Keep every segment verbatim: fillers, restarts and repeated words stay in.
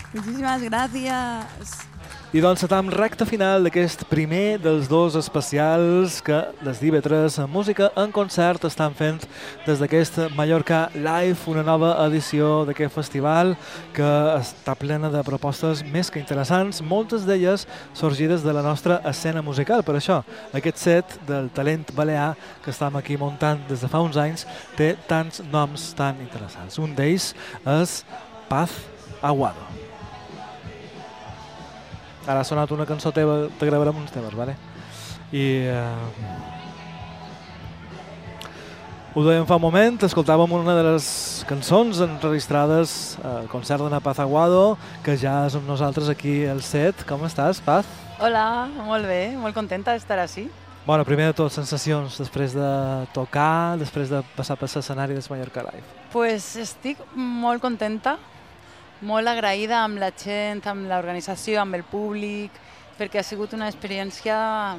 Muchísimas gracias. I doncs estem recta final d'aquest primer dels dos especials que les d'I V tres en música en concert estan fent des d'aquest Mallorca Live, una nova edició d'aquest festival que està plena de propostes més que interessants, moltes d'elles sorgides de la nostra escena musical. Per això, aquest set del talent balear que estem aquí muntant des de fa uns anys té tants noms tan interessants. Un d'ells és Paz Aguado. Ara ha sonat una cançó teva, te gravarem uns temes, vale? I... Uh, ho dèiem fa un moment, escoltàvem una de les cançons enregistrades al concert d'Ana Paz Aguado, que ja és amb nosaltres aquí al set. Com estàs, Paz? Hola, molt bé, molt contenta d'estar així. Bueno, primer de tot, sensacions després de tocar, després de passar per l'escenari del Mallorca Live. Pues estic molt contenta, molt agraïda amb la gent, amb l'organització, amb el públic, perquè ha sigut una experiència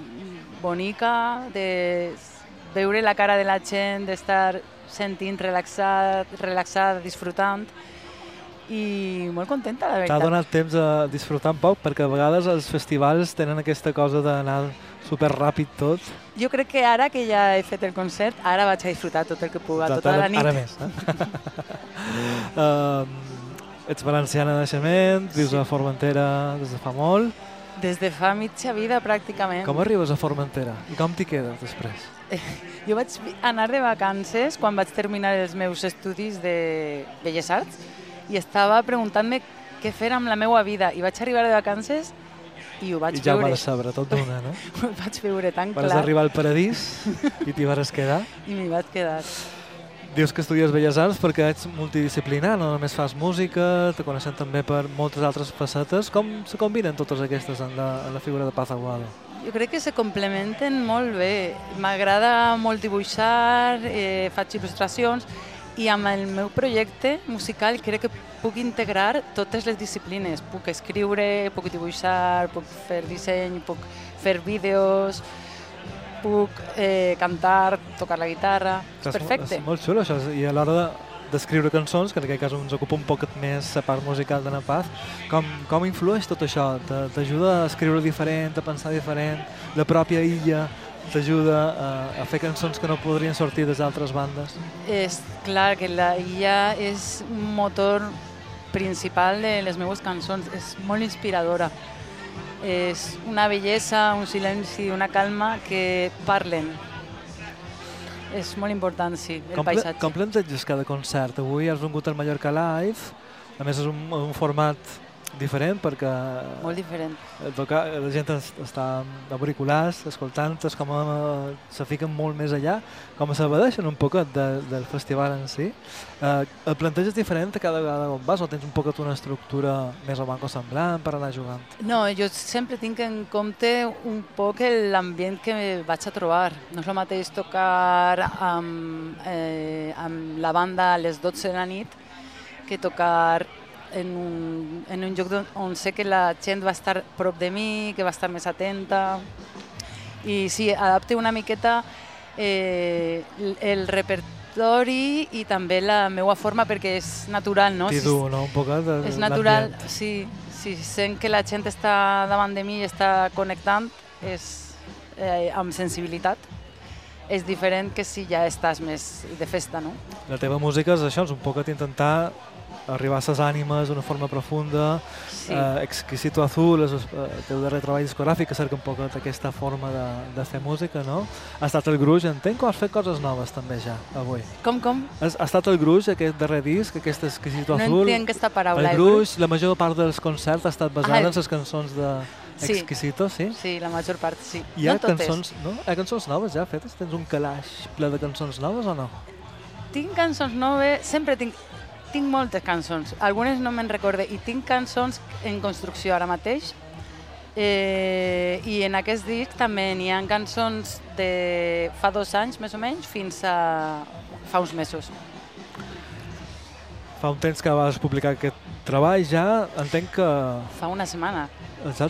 bonica de veure la cara de la gent, d'estar sentint relaxat, relaxada, disfrutant, i molt contenta, la veritat. T'ha donat temps a disfrutar un poc, perquè a vegades els festivals tenen aquesta cosa d'anar superràpid tot. Jo crec que ara que ja he fet el concert, ara vaig a disfrutar tot el que puga, tota la nit. Ara més, eh? uh, Ets valenciana de naixement, vius a Formentera des de fa molt. Des de fa mitja vida, pràcticament. Com arribes a Formentera i com t'hi quedes després? Jo vaig anar de vacances quan vaig terminar els meus estudis de Belles Arts i estava preguntant-me què fer amb la meva vida. I vaig arribar de vacances i ho vaig I ja veure. ho vas saber tot d'una, no? Ho vaig veure tan clar. Vas arribar al paradís i t'hi vas quedar. I m'hi vaig quedar. Dius que estudies Belles Arts perquè ets multidisciplinar, no només fas música, te coneixen també per moltes altres facetes. Com se combinen totes aquestes en la, en la figura de Paz Aguado? Jo crec que se complementen molt bé. M'agrada molt dibuixar, eh, faig il·lustracions i amb el meu projecte musical crec que puc integrar totes les disciplines. Puc escriure, puc dibuixar, puc fer disseny, puc fer vídeos, puc eh, cantar, tocar la guitarra, és perfecte. És molt xulo això, i a l'hora d'escriure cançons, que en aquest cas ens ocupa un poc més la part musical d'Ana Paz, com, com influeix tot això? T'ajuda a escriure diferent, a pensar diferent? La pròpia illa t'ajuda a, a fer cançons que no podrien sortir des d'altres bandes? És clar que la illa és un motor principal de les meves cançons, és molt inspiradora. És una bellesa, un silenci, una calma que parlen. És molt important, sí, el com paisatge. Com planteges cada concert? Avui has vingut al Mallorca Live, a més és un, un format diferent perquè molt diferent. Tocar, la gent està amb auriculars, escoltant-te, com a, se fiquen molt més allà, com s'abadeixen un poc de, del festival en si. Eh, el planteges diferent cada vegada on vas o tens un poc una estructura més o manco semblant per anar jugant? No, jo sempre tinc en compte un poc l'ambient que vaig a trobar. No és el mateix tocar amb, eh, amb la banda a les dotze de la nit que tocar en un, en un lloc on sé que la gent va estar prop de mi, que va estar més atenta. I sí, adapte una miqueta eh, el repertori i també la meva forma perquè és natural, no? T'hi du, no? Un poc de, és natural, sí. Si sent que la gent està davant de mi i està connectant és, eh, amb sensibilitat, és diferent que si ja estàs més de festa, no? La teva música és això, és un poc intentar arribar a les ànimes d'una forma profunda. Sí. eh, Exquisito Azul és el teu darrer treball discogràfic que cerca un poc aquesta forma de, de fer música, no? Ha estat el Gruix, entenc, o has fet coses noves també ja, avui? Com, com? Has, ha estat el Gruix, aquest darrer disc, aquest Exquisito no Azul? No entenc aquesta paraula. El Gruix, la major part dels concerts ha estat basada ah, el... en les cançons de sí. Exquisito, sí? Sí, la major part, sí. Hi ha, no cançons, no? Hi ha cançons noves ja fetes? Tens un calaix ple de cançons noves o no? Tinc cançons noves, sempre tinc... Tinc moltes cançons, algunes no me'n recorde, i tinc cançons en construcció ara mateix. Eh, I en aquest disc també n'hi ha cançons de fa dos anys, més o menys, fins a fa uns mesos. Fa un temps que vas publicar aquest treball ja, entenc que... Fa una setmana. Exacte.